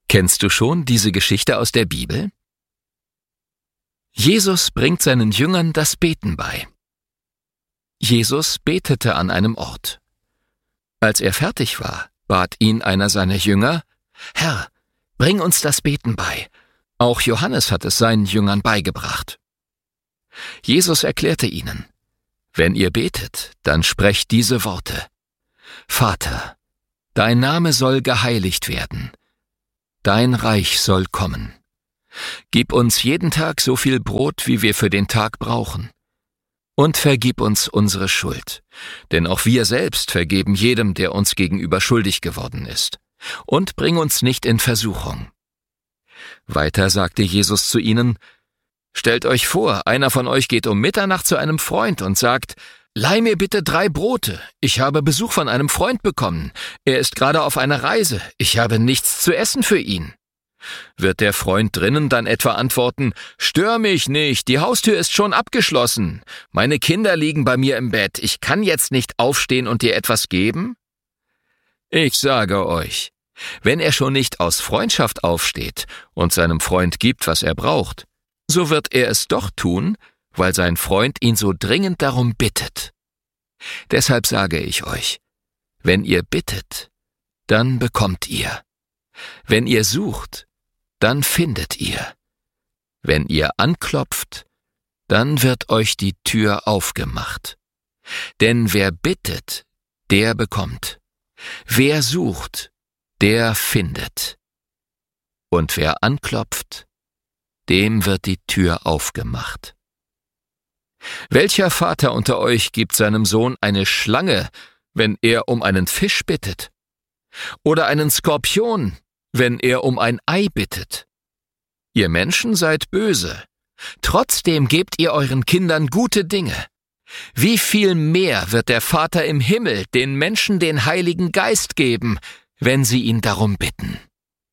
Kennst du schon diese Geschichte aus der Bibel? Jesus bringt seinen Jüngern das Beten bei. Jesus betete an einem Ort. Als er fertig war, bat ihn einer seiner Jünger: »Herr, bring uns das Beten bei. Auch Johannes hat es seinen Jüngern beigebracht.« Jesus erklärte ihnen: »Wenn ihr betet, dann sprecht diese Worte: Vater, dein Name soll geheiligt werden. Dein Reich soll kommen. Gib uns jeden Tag so viel Brot, wie wir für den Tag brauchen. Und vergib uns unsere Schuld, denn auch wir selbst vergeben jedem, der uns gegenüber schuldig geworden ist. Und bring uns nicht in Versuchung.« Weiter sagte Jesus zu ihnen: »Stellt euch vor, einer von euch geht um Mitternacht zu einem Freund und sagt: »Leih mir bitte 3 Brote. Ich habe Besuch von einem Freund bekommen. Er ist gerade auf einer Reise. Ich habe nichts zu essen für ihn.« Wird der Freund drinnen dann etwa antworten: »Stör mich nicht, die Haustür ist schon abgeschlossen. Meine Kinder liegen bei mir im Bett. Ich kann jetzt nicht aufstehen und dir etwas geben?« Ich sage euch, wenn er schon nicht aus Freundschaft aufsteht und seinem Freund gibt, was er braucht, so wird er es doch tun, weil sein Freund ihn so dringend darum bittet. Deshalb sage ich euch, wenn ihr bittet, dann bekommt ihr. Wenn ihr sucht, dann findet ihr. Wenn ihr anklopft, dann wird euch die Tür aufgemacht. Denn wer bittet, der bekommt. Wer sucht, der findet. Und wer anklopft, dem wird die Tür aufgemacht. Welcher Vater unter euch gibt seinem Sohn eine Schlange, wenn er um einen Fisch bittet? Oder einen Skorpion, wenn er um ein Ei bittet? Ihr Menschen seid böse. Trotzdem gebt ihr euren Kindern gute Dinge. Wie viel mehr wird der Vater im Himmel den Menschen den Heiligen Geist geben, wenn sie ihn darum bitten?